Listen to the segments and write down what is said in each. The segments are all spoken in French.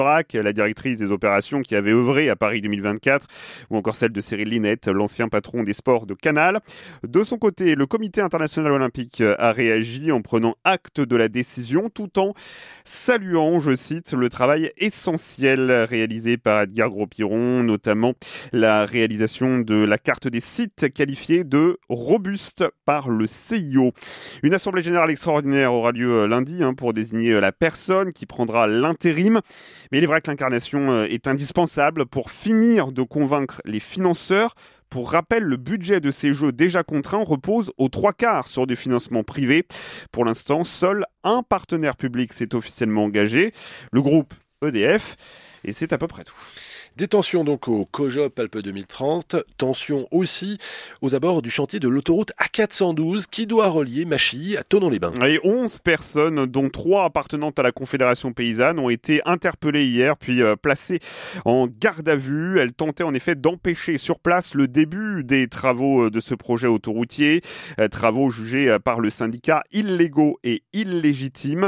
Braque, la directrice des opérations qui avait œuvré à Paris 2024, ou encore celle de Cyril Linette, l'ancien patron des sports de Canal. De son côté, le Comité international olympique a réagi en prenant acte de la décision tout en saluant, je cite, le travail essentiel réalisé par Edgar Gros-Piron, notamment la réalisation de la carte des sites qualifiée de robuste par le CIO. Une assemblée générale extraordinaire aura lieu lundi pour désigner la personne qui prendra l'intérim. Mais il est vrai que l'incarnation est indispensable pour finir de convaincre les financeurs. Pour rappel, le budget de ces jeux déjà contraints repose aux 3/4 sur des financements privés. Pour l'instant, seul un partenaire public s'est officiellement engagé, le groupe EDF, et c'est à peu près tout. Des tensions donc au COJOP Alpes 2030, tensions aussi aux abords du chantier de l'autoroute A412 qui doit relier Machy à Thonon-les-Bains. Et 11 personnes, dont 3 appartenant à la Confédération paysanne, ont été interpellées hier puis placées en garde à vue. Elles tentaient en effet d'empêcher sur place le début des travaux de ce projet autoroutier, travaux jugés par le syndicat illégaux et illégitimes.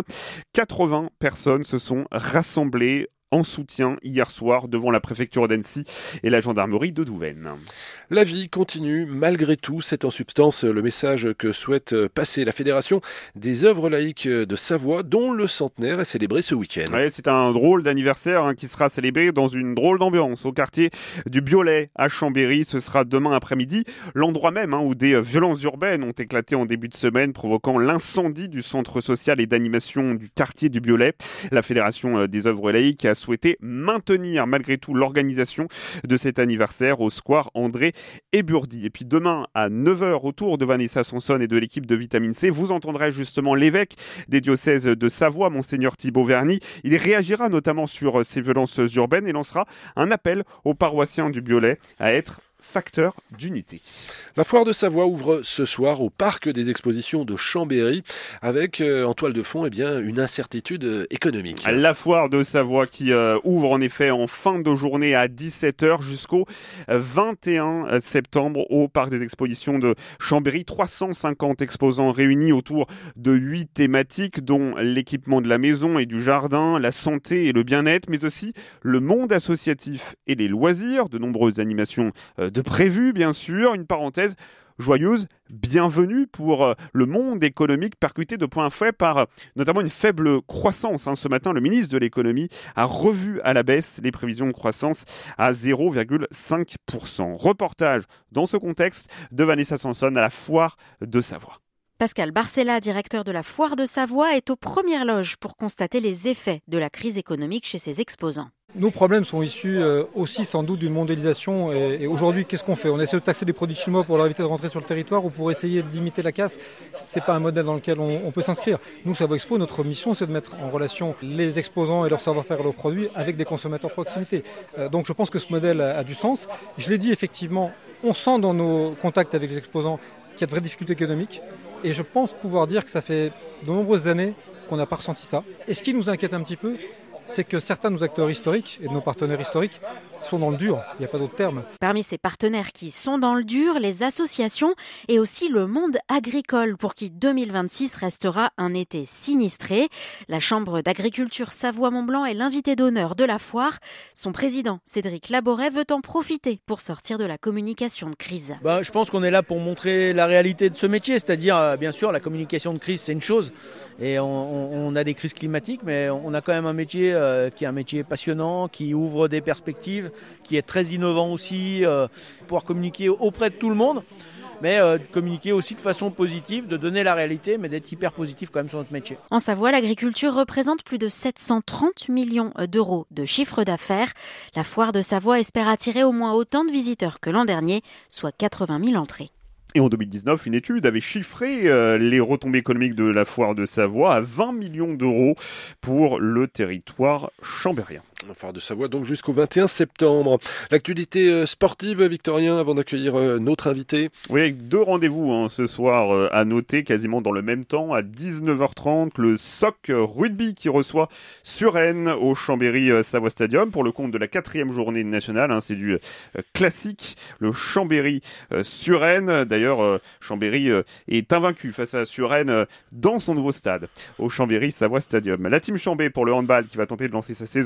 80 personnes se sont rassemblées en soutien hier soir devant la préfecture d'Annecy et la gendarmerie de Douvaine. La vie continue malgré tout, c'est en substance le message que souhaite passer la Fédération des œuvres laïques de Savoie, dont le centenaire est célébré ce week-end. Ouais, c'est un drôle d'anniversaire qui sera célébré dans une drôle d'ambiance au quartier du Biolay à Chambéry. Ce sera demain après-midi, l'endroit même où des violences urbaines ont éclaté en début de semaine, provoquant l'incendie du centre social et d'animation du quartier du Biolay. La Fédération des œuvres laïques a souhaité maintenir malgré tout l'organisation de cet anniversaire au square André Éburdi. Et puis demain à 9h autour de Vanessa Sanson et de l'équipe de Vitamine C, vous entendrez justement l'évêque des diocèses de Savoie, Monseigneur Thibaut Verny. Il réagira notamment sur ces violences urbaines et lancera un appel aux paroissiens du Biolay à être facteur d'unité. La foire de Savoie ouvre ce soir au parc des expositions de Chambéry avec en toile de fond une incertitude économique. La foire de Savoie qui ouvre en effet en fin de journée à 17h jusqu'au 21 septembre au parc des expositions de Chambéry. 350 exposants réunis autour de 8 thématiques dont l'équipement de la maison et du jardin, la santé et le bien-être, mais aussi le monde associatif et les loisirs, de nombreuses animations de prévues bien sûr, une parenthèse joyeuse, bienvenue pour le monde économique percuté de plein fouet par notamment une faible croissance. Ce matin, le ministre de l'économie a revu à la baisse les prévisions de croissance à 0,5%. Reportage dans ce contexte de Vanessa Sanson à la foire de Savoie. Pascal Barcella, directeur de la Foire de Savoie, est aux premières loges pour constater les effets de la crise économique chez ses exposants. Nos problèmes sont issus aussi sans doute d'une mondialisation et aujourd'hui qu'est-ce qu'on fait ? On essaie de taxer les produits chinois pour leur éviter de rentrer sur le territoire ou pour essayer de limiter la casse. C'est pas un modèle dans lequel on peut s'inscrire. Nous, Savoie Expo, notre mission c'est de mettre en relation les exposants et leur savoir-faire et leurs produits avec des consommateurs de proximité. Donc je pense que ce modèle a du sens. Je l'ai dit effectivement, on sent dans nos contacts avec les exposants qu'il y a de vraies difficultés économiques. Et je pense pouvoir dire que ça fait de nombreuses années qu'on n'a pas ressenti ça. Et ce qui nous inquiète un petit peu, c'est que certains de nos acteurs historiques et de nos partenaires historiques sont dans le dur, il n'y a pas d'autre terme. Parmi ces partenaires qui sont dans le dur, les associations et aussi le monde agricole pour qui 2026 restera un été sinistré. La Chambre d'agriculture Savoie-Mont-Blanc est l'invité d'honneur de la foire. Son président, Cédric Laboret, veut en profiter pour sortir de la communication de crise. Je pense qu'on est là pour montrer la réalité de ce métier, c'est-à-dire bien sûr la communication de crise c'est une chose et on a des crises climatiques mais on a quand même un métier qui est un métier passionnant, qui ouvre des perspectives, qui est très innovant aussi, pouvoir communiquer auprès de tout le monde, mais communiquer aussi de façon positive, de donner la réalité, mais d'être hyper positif quand même sur notre métier. En Savoie, l'agriculture représente plus de 730 millions d'euros de chiffre d'affaires. La foire de Savoie espère attirer au moins autant de visiteurs que l'an dernier, soit 80 000 entrées. Et en 2019, une étude avait chiffré les retombées économiques de la foire de Savoie à 20 millions d'euros pour le territoire chambérien. La foire de Savoie donc jusqu'au 21 septembre. L'actualité sportive, Victorien, avant d'accueillir notre invité. Oui, avec 2 rendez-vous ce soir à noter, quasiment dans le même temps, à 19h30, le SOC Rugby qui reçoit Suresnes au Chambéry Savoie Stadium pour le compte de la 4e journée nationale. C'est du classique, le Chambéry Suresnes. D'ailleurs, Chambéry est invaincu face à Suresnes dans son nouveau stade, au Chambéry Savoie Stadium. La team Chambé pour le handball qui va tenter de lancer sa saison aussi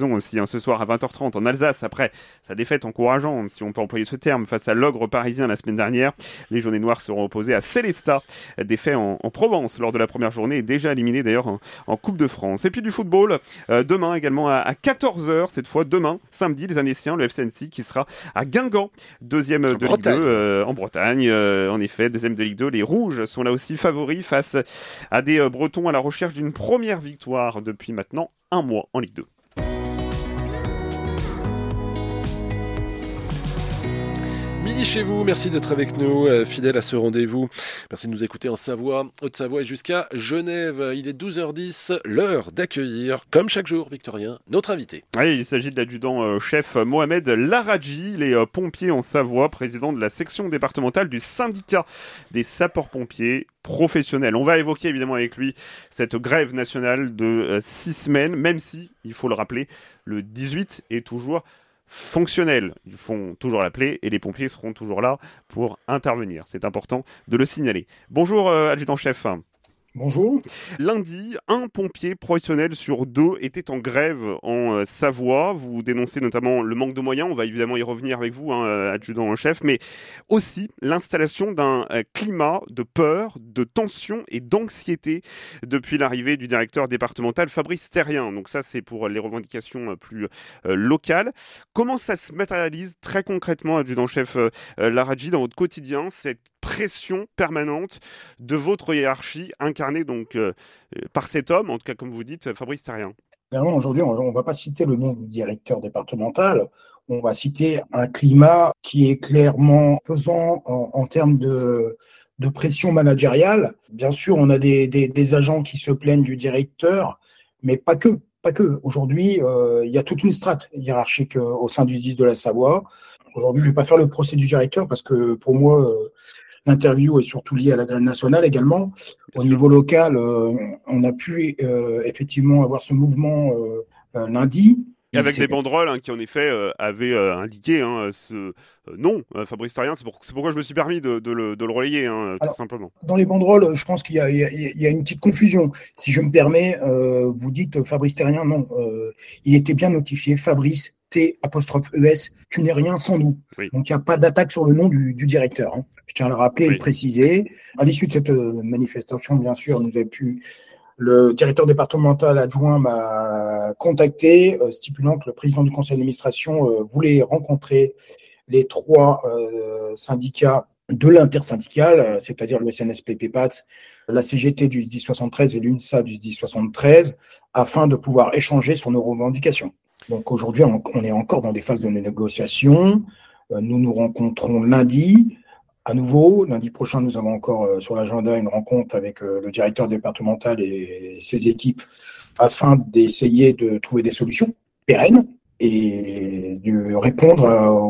ce soir à 20h30 en Alsace après sa défaite encourageante, si on peut employer ce terme, face à l'ogre parisien la semaine dernière. Les Jaunets Noirs seront opposés à Célestat, défait en Provence lors de la première journée, déjà éliminé d'ailleurs en Coupe de France. Et puis du football, demain également à 14h, cette fois demain, samedi, les Annéciens, le FC Annecy qui sera à Guingamp, deuxième de Ligue 2 en Bretagne. En effet, deuxième de Ligue 2, les Rouges sont là aussi favoris face à des Bretons à la recherche d'une première victoire depuis maintenant un mois en Ligue 2. Midi chez vous, merci d'être avec nous, fidèle à ce rendez-vous. Merci de nous écouter en Savoie, Haute-Savoie et jusqu'à Genève. Il est 12h10, l'heure d'accueillir, comme chaque jour, Victorien, notre invité. Oui, il s'agit de l'adjudant-chef Mohamed Laradji, il est pompier en Savoie, président de la section départementale du syndicat des sapeurs-pompiers professionnels. On va évoquer évidemment avec lui cette grève nationale de 6 semaines, même si, il faut le rappeler, le 18 est toujours fonctionnels. Ils font toujours l'appeler et les pompiers seront toujours là pour intervenir. C'est important de le signaler. Bonjour adjudant-chef. Bonjour. Lundi, un pompier professionnel sur 2 était en grève en Savoie. Vous dénoncez notamment le manque de moyens. On va évidemment y revenir avec vous, adjudant-chef, mais aussi l'installation d'un climat de peur, de tension et d'anxiété depuis l'arrivée du directeur départemental Fabrice Terrien. Donc ça, c'est pour les revendications plus locales. Comment ça se matérialise très concrètement, adjudant-chef Laradji, dans votre quotidien, cette pression permanente de votre hiérarchie incarnée donc par cet homme, en tout cas comme vous dites, Fabrice Terrien? Aujourd'hui, on ne va pas citer le nom du directeur départemental, on va citer un climat qui est clairement pesant en termes de pression managériale. Bien sûr, on a des agents qui se plaignent du directeur, mais pas que. Aujourd'hui, il y a toute une strate hiérarchique au sein du 10 de la Savoie. Aujourd'hui, je ne vais pas faire le procès du directeur parce que pour moi, l'interview est surtout liée à la grève nationale également. Au niveau local, on a pu effectivement avoir ce mouvement lundi. Et avec des banderoles qui en effet avaient indiqué ce nom, Fabrice Terrien. C'est pourquoi je me suis permis de le relayer, Alors, tout simplement. Dans les banderoles, je pense qu'il y a une petite confusion. Si je me permets, vous dites Fabrice Terrien, non. Il était bien notifié, Fabrice T''ES, tu n'es rien sans nous. Oui. Donc il n'y a pas d'attaque sur le nom du directeur. Je tiens à le rappeler et le préciser. À l'issue de cette manifestation, bien sûr, le directeur départemental adjoint m'a contacté, stipulant que le président du conseil d'administration voulait rencontrer les 3 syndicats de l'intersyndical, c'est-à-dire le SNSP-PEPATS, la CGT du SDIS 73 et l'UNSA du SDIS 73, afin de pouvoir échanger sur nos revendications. Donc aujourd'hui, on est encore dans des phases de négociation. Nous nous rencontrons lundi. À nouveau, lundi prochain, nous avons encore sur l'agenda une rencontre avec le directeur départemental et ses équipes afin d'essayer de trouver des solutions pérennes et de répondre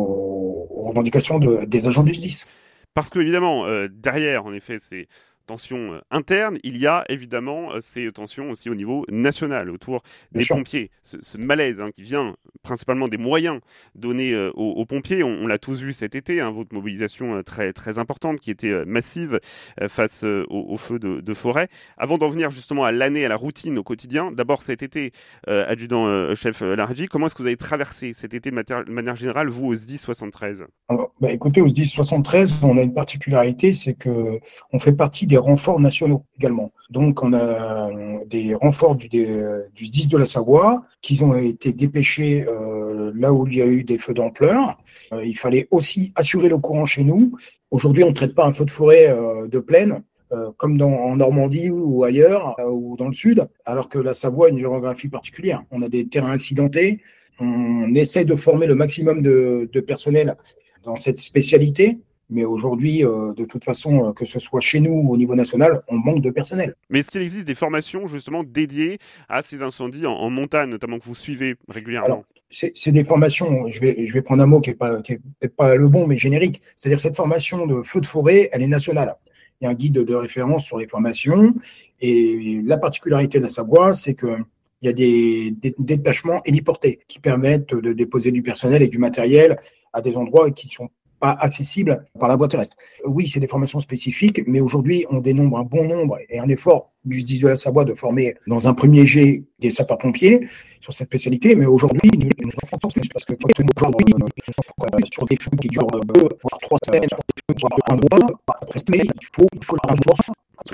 aux revendications des agents du SDIS. Parce que évidemment, derrière, en effet, ces tensions internes, il y a évidemment ces tensions aussi au niveau national autour des pompiers. Ce malaise qui vient principalement des moyens donnés aux pompiers. On l'a tous vu cet été, votre mobilisation très, très importante qui était massive face aux feux de forêt. Avant d'en venir justement à l'année, à la routine, au quotidien, d'abord cet été, adjudant-chef Laradji, comment est-ce que vous avez traversé cet été de manière générale, vous, au SDIS 73 ? Alors, écoutez, au SDIS 73, on a une particularité, c'est qu'on fait partie des renforts nationaux également. Donc, on a des renforts du SDIS de la Savoie qui ont été dépêchés là où il y a eu des feux d'ampleur. Il fallait aussi assurer le courant chez nous. Aujourd'hui, on ne traite pas un feu de forêt de plaine comme en Normandie ou ailleurs, ou dans le sud, alors que la Savoie a une géographie particulière. On a des terrains accidentés. On essaie de former le maximum de personnel dans cette spécialité. Mais aujourd'hui, de toute façon, que ce soit chez nous ou au niveau national, on manque de personnel. Mais est-ce qu'il existe des formations justement dédiées à ces incendies en montagne, notamment que vous suivez régulièrement ? Alors, c'est des formations, je vais prendre un mot qui est peut-être pas le bon, mais générique. C'est-à-dire cette formation de feu de forêt, elle est nationale. Il y a un guide de référence sur les formations. Et la particularité de la Savoie, c'est qu'il y a des détachements héliportés qui permettent de déposer du personnel et du matériel à des endroits qui sont pas accessibles par la voie terrestre. Oui, c'est des formations spécifiques, mais aujourd'hui, on dénombre un bon nombre et un effort du SDIS de la Savoie de former dans un premier jet des sapeurs-pompiers sur cette spécialité, mais aujourd'hui, nous en faisons parce que aujourd'hui, sur des feux qui durent 2 voire 3 semaines, voire un mois, après, il faut la renforcer.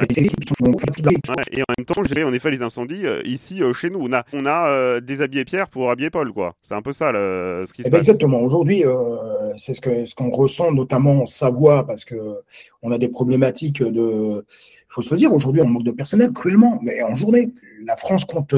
Et en même temps, gérer en effet les incendies ici chez nous. On a déshabillé Pierre pour habiller Paul, quoi. C'est un peu ça ce qui se passe. Exactement. Aujourd'hui, c'est ce qu'on ressent notamment en Savoie, parce que on a des problématiques de. Il faut se le dire, aujourd'hui, on manque de personnel cruellement, mais en journée. La France compte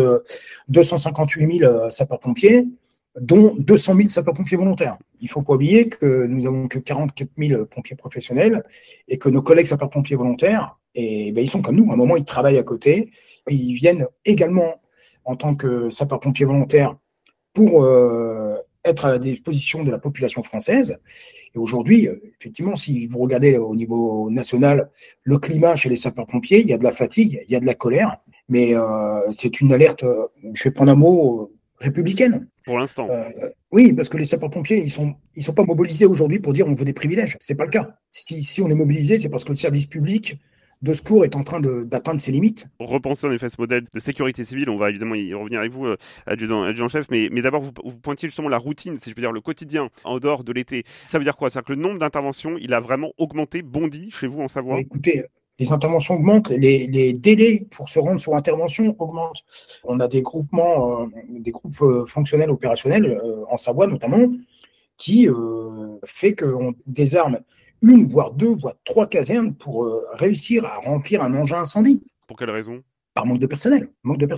258 000 sapeurs-pompiers, dont 200 000 sapeurs-pompiers volontaires. Il ne faut pas oublier que nous n'avons que 44 000 pompiers professionnels et que nos collègues sapeurs-pompiers volontaires, ils sont comme nous. À un moment, ils travaillent à côté. Ils viennent également en tant que sapeurs-pompiers volontaires pour être à la disposition de la population française. Et aujourd'hui, effectivement, si vous regardez au niveau national, le climat chez les sapeurs-pompiers, il y a de la fatigue, il y a de la colère, mais c'est une alerte, je vais prendre un mot, républicaine. Pour l'instant. Oui, parce que les sapeurs-pompiers, ils sont pas mobilisés aujourd'hui pour dire on veut des privilèges. C'est pas le cas. Si on est mobilisé, c'est parce que le service public de secours est en train d'atteindre ses limites. Repenser en effet ce modèle de sécurité civile, on va évidemment y revenir avec vous, adjudant-chef, mais d'abord vous pointiez justement la routine, si je peux dire le quotidien, en dehors de l'été. Ça veut dire quoi? C'est-à-dire que le nombre d'interventions, il a vraiment augmenté, bondi chez vous en Savoie? Écoutez, les interventions augmentent, les délais pour se rendre sur intervention augmentent. On a des groupements, des groupes fonctionnels opérationnels en Savoie notamment, qui fait qu'on désarme 1, voire 2, voire 3 casernes pour réussir à remplir un engin incendie. Pour quelle raison? Par manque de personnel.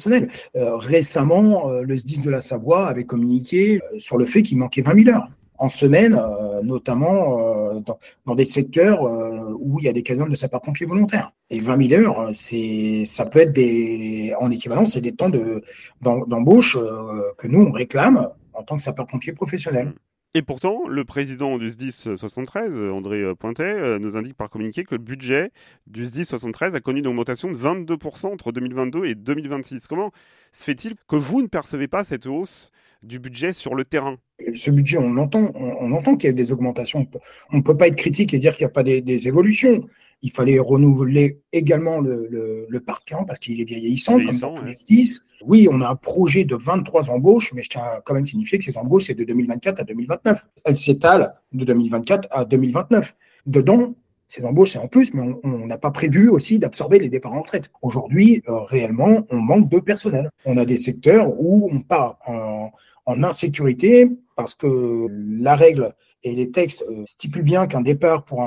Récemment, le SDIS de la Savoie avait communiqué sur le fait qu'il manquait 20 000 heures en semaine, notamment dans des secteurs où il y a des casernes de sapeurs-pompiers volontaires. Et 20 000 heures, ça peut être en équivalent, c'est des temps d'embauche que nous, on réclame en tant que sapeurs-pompiers professionnels. Et pourtant, le président du SDIS 73, André Pointet, nous indique par communiqué que le budget du SDIS 73 a connu une augmentation de 22% entre 2022 et 2026. Comment se fait-il que vous ne percevez pas cette hausse du budget sur le terrain? Ce budget, on entend qu'il y a des augmentations. On ne peut pas être critique et dire qu'il n'y a pas des évolutions. Il fallait renouveler également le parc, parce qu'il est vieillissant, comme dans tous les SDIS. Oui, on a un projet de 23 embauches, mais je tiens quand même à signifier que ces embauches, c'est de 2024 à 2029. Elles s'étalent de 2024 à 2029. Dedans, ces embauches, c'est en plus, mais on n'a pas prévu aussi d'absorber les départs en retraite. Aujourd'hui, réellement, on manque de personnel. On a des secteurs où on part en insécurité parce que la règle et les textes stipulent bien qu'un départ pour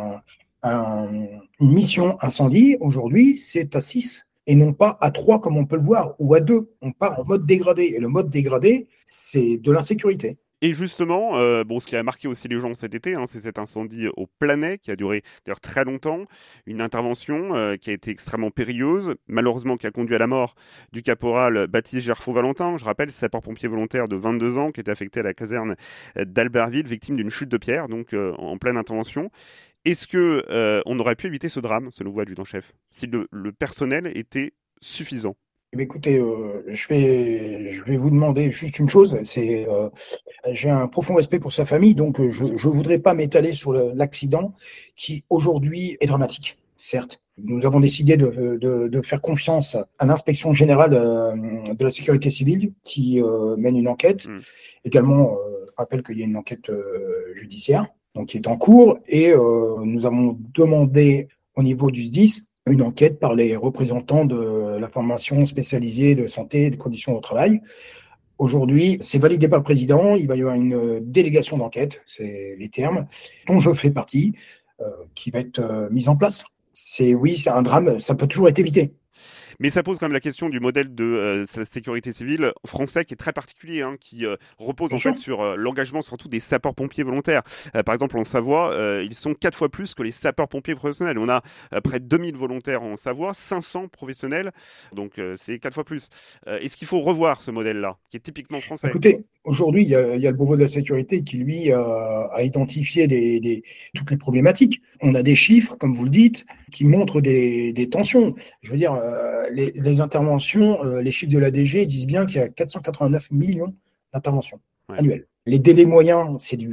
une mission incendie, aujourd'hui, c'est à 6 et non pas à 3 comme on peut le voir, ou à 2. On part en mode dégradé. Et le mode dégradé, c'est de l'insécurité. Et justement, ce qui a marqué aussi les gens cet été, c'est cet incendie au Planay qui a duré d'ailleurs très longtemps, une intervention qui a été extrêmement périlleuse, malheureusement qui a conduit à la mort du caporal Baptiste Gerfaud-Valentin, je rappelle, sapeur-pompier volontaire de 22 ans qui était affecté à la caserne d'Albertville, victime d'une chute de pierre, donc en pleine intervention. Est-ce qu'on aurait pu éviter ce drame, selon vous, adjudant-chef, si le personnel était suffisant? Écoutez, je vais vous demander juste une chose. J'ai un profond respect pour sa famille, donc je voudrais pas m'étaler sur l'accident qui aujourd'hui est dramatique. Certes, nous avons décidé de faire confiance à l'inspection générale de la sécurité civile qui mène une enquête. Également, je rappelle qu'il y a une enquête judiciaire donc qui est en cours et nous avons demandé au niveau du SDIS une enquête par les représentants de la formation spécialisée de santé et de conditions au travail. Aujourd'hui, c'est validé par le président. Il va y avoir une délégation d'enquête, c'est les termes, dont je fais partie, qui va être mise en place. C'est un drame, ça peut toujours être évité. Mais ça pose quand même la question du modèle de la sécurité civile français qui est très particulier, qui repose en fait sur l'engagement surtout des sapeurs-pompiers volontaires. Par exemple, en Savoie, ils sont 4 fois plus que les sapeurs-pompiers professionnels. On a près de 2000 volontaires en Savoie, 500 professionnels, donc c'est 4 fois plus. Est-ce qu'il faut revoir ce modèle-là, qui est typiquement français? Écoutez, aujourd'hui, il y a le Beauvau de la sécurité qui, lui, a identifié toutes les problématiques. On a des chiffres, comme vous le dites, qui montrent des tensions. Je veux dire, les interventions, les chiffres de la DG disent bien qu'il y a 489 millions d'interventions annuelles. Les délais moyens, c'est du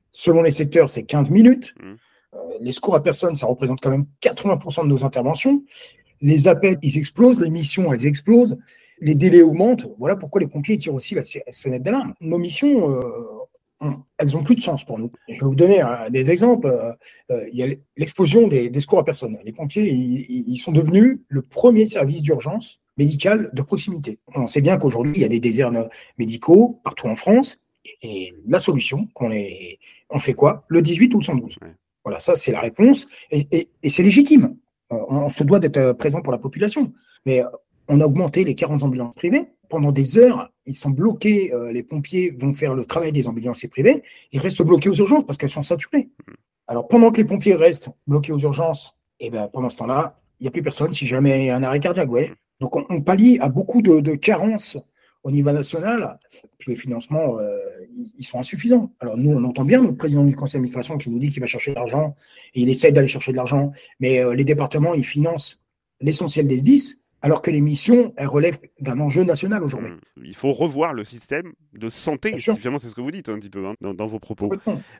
Selon les secteurs, c'est 15 minutes. Les secours à personne, ça représente quand même 80% de nos interventions. Les appels, ils explosent. Les missions, elles explosent. Les délais augmentent. Voilà pourquoi les pompiers tirent aussi la sonnette d'alarme. Nos missions, elles ont plus de sens pour nous. Je vais vous donner des exemples. Il y a l'explosion des secours à personne. Les pompiers, ils sont devenus le premier service d'urgence médicale de proximité. On sait bien qu'aujourd'hui, il y a des déserts médicaux partout en France. Et la solution, on fait quoi? Le 18 ou le 112. Ouais. Voilà, ça, c'est la réponse. Et c'est légitime. On se doit d'être présent pour la population. Mais on a augmenté les 40 ambulances privées. Pendant des heures, ils sont bloqués. Les pompiers vont faire le travail des ambulanciers privés. Ils restent bloqués aux urgences parce qu'elles sont saturées. Alors, pendant que les pompiers restent bloqués aux urgences, et ben, pendant ce temps-là, il n'y a plus personne si jamais il y a un arrêt cardiaque. Ouais. Donc, on pallie à beaucoup de carences au niveau national. Puis les financements, ils sont insuffisants. Alors, nous, on entend bien notre président du conseil d'administration qui nous dit qu'il va chercher de l'argent et il essaie d'aller chercher de l'argent. Mais les départements, ils financent l'essentiel des SDIS. Alors que les missions, elles relèvent d'un enjeu national aujourd'hui. Il faut revoir le système de santé, finalement c'est ce que vous dites un petit peu dans vos propos.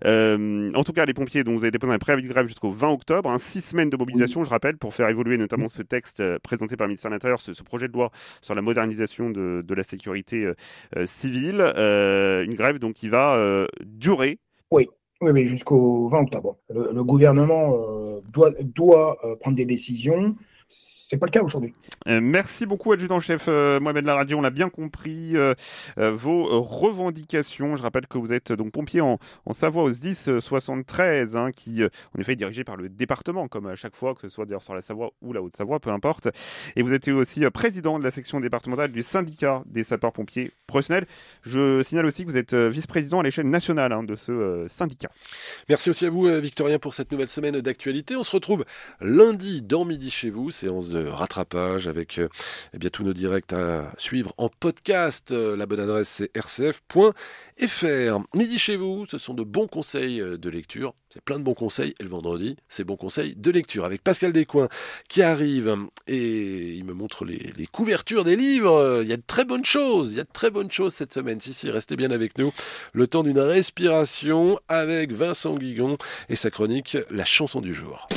En tout cas, les pompiers dont vous avez déposé un préavis de grève jusqu'au 20 octobre, 6 semaines de mobilisation, je rappelle, pour faire évoluer notamment ce texte présenté par le ministère de l'Intérieur, ce projet de loi sur la modernisation de la sécurité civile. Une grève donc qui va durer. Oui, jusqu'au 20 octobre. Le gouvernement doit prendre des décisions. C'est pas le cas aujourd'hui. Merci beaucoup, adjudant-chef Mohamed Larradi. On a bien compris vos revendications. Je rappelle que vous êtes donc pompier en Savoie au SDIS 73, qui en effet est dirigé par le département, comme à chaque fois, que ce soit d'ailleurs sur la Savoie ou la Haute-Savoie, peu importe. Et vous êtes aussi président de la section départementale du syndicat des sapeurs-pompiers professionnels. Je signale aussi que vous êtes vice-président à l'échelle nationale de ce syndicat. Merci aussi à vous, Victorien, pour cette nouvelle semaine d'actualité. On se retrouve lundi dans Midi chez vous, séance de rattrapage avec tous nos directs à suivre en podcast. La bonne adresse, c'est rcf.fr. Midi chez vous, ce sont de bons conseils de lecture. C'est plein de bons conseils. Et le vendredi, c'est bons conseils de lecture avec Pascal Descoings qui arrive et il me montre les couvertures des livres. Il y a de très bonnes choses. Il y a de très bonnes choses cette semaine. Si, restez bien avec nous. Le temps d'une respiration avec Vincent Guigon et sa chronique La chanson du jour.